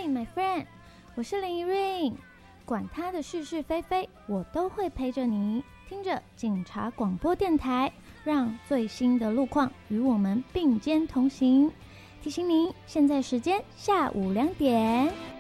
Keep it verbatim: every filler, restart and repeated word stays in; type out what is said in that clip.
my friend， 我是林怡韵，管他的是是非非，我都会陪着你。听着警察广播电台，让最新的路况与我们并肩同行。提醒您，现在时间下午两点。